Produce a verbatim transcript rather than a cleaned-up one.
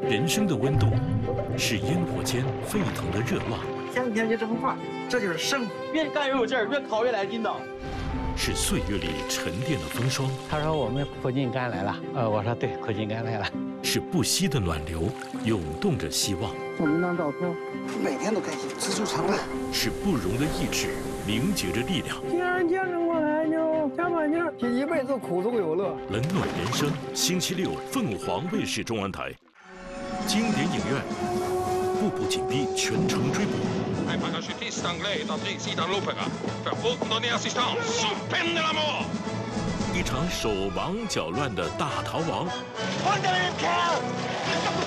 人生的温度，是烟火间沸腾的热浪。 向天去这么画，这就是胜负。 越干越有劲儿，越考越来劲道。 是岁月里沉淀的风霜。 他说我们苦尽甘来了，呃，我说对，苦尽甘来了。 是不息的暖流，涌动着希望。 我们张照片，每天都开心，知足常乐。 是不容的意志，凝结着力量。 既然坚持过来，就加把劲儿，这一辈子苦中有乐。 冷暖人生，星期六凤凰卫视中文台，经典影院，步步紧逼，全程追捕。一场手忙脚乱的大逃亡。